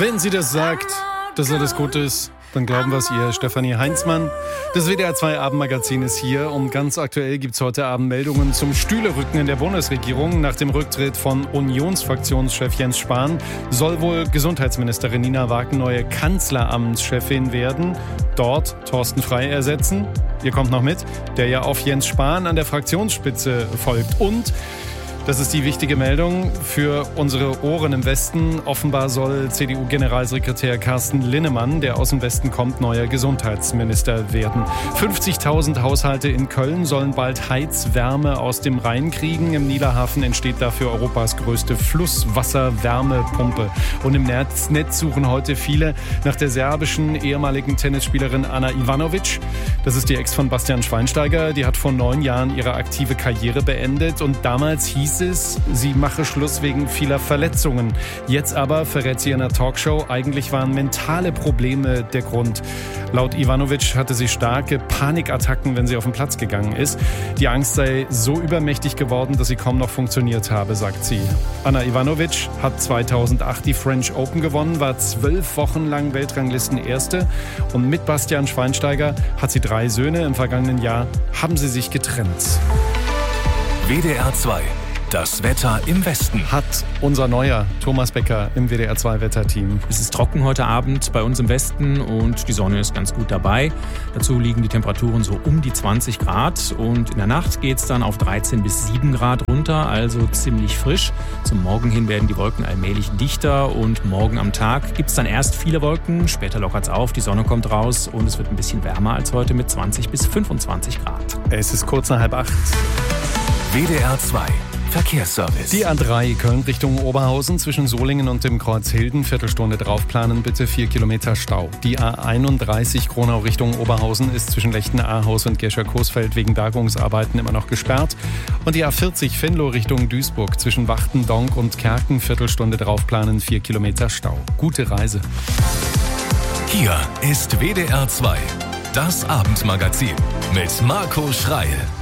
Wenn sie das sagt, dass alles gut ist, dann glauben wir es ihr. Stefanie Heinzmann. Das WDR 2 Abendmagazin ist hier und ganz aktuell gibt es heute Abend Meldungen zum Stühlerücken in der Bundesregierung. Nach dem Rücktritt von Unionsfraktionschef Jens Spahn soll wohl Gesundheitsministerin Nina Wagen neue Kanzleramtschefin werden. Dort Thorsten Frey ersetzen. Ihr kommt noch mit, der ja auf Jens Spahn an der Fraktionsspitze folgt. Und das ist die wichtige Meldung für unsere Ohren im Westen. Offenbar soll CDU-Generalsekretär Carsten Linnemann, der aus dem Westen kommt, neuer Gesundheitsminister werden. 50.000 Haushalte in Köln sollen bald Heizwärme aus dem Rhein kriegen. Im Niederhafen entsteht dafür Europas größte Flusswasserwärmepumpe. Und im Netz suchen heute viele nach der serbischen ehemaligen Tennisspielerin Ana Ivanovic. Das ist die Ex von Bastian Schweinsteiger. Die hat vor 9 Jahren ihre aktive Karriere beendet. Und damals hieß es, sie mache Schluss wegen vieler Verletzungen. Jetzt aber verrät sie in einer Talkshow, eigentlich waren mentale Probleme der Grund. Laut Ivanovic hatte sie starke Panikattacken, wenn sie auf den Platz gegangen ist. Die Angst sei so übermächtig geworden, dass sie kaum noch funktioniert habe, sagt sie. Ana Ivanovic hat 2008 die French Open gewonnen, war 12 Wochen lang Weltranglistenerste und mit Bastian Schweinsteiger hat sie 3 Söhne. Im vergangenen Jahr haben sie sich getrennt. WDR 2. Das Wetter im Westen. Hat unser neuer Thomas Becker im WDR 2 Wetterteam. Es ist trocken heute Abend bei uns im Westen und die Sonne ist ganz gut dabei. Dazu liegen die Temperaturen so um die 20 Grad und in der Nacht geht es dann auf 13 bis 7 Grad runter, also ziemlich frisch. Zum Morgen hin werden die Wolken allmählich dichter und morgen am Tag gibt es dann erst viele Wolken, später lockert es auf, die Sonne kommt raus und es wird ein bisschen wärmer als heute mit 20 bis 25 Grad. Es ist kurz nach 7:30. WDR 2. Verkehrsservice. Die A3 Köln Richtung Oberhausen zwischen Solingen und dem Kreuz Hilden. Viertelstunde draufplanen, bitte 4 Kilometer Stau. Die A31 Kronau Richtung Oberhausen ist zwischen Lechten-Ahaus und Gescher-Coesfeld wegen Bergungsarbeiten immer noch gesperrt. Und die A40 Venlo Richtung Duisburg zwischen Wachten, Donk und Kerken. Viertelstunde draufplanen, 4 Kilometer Stau. Gute Reise. Hier ist WDR 2. Das Abendmagazin mit Marco Schreil.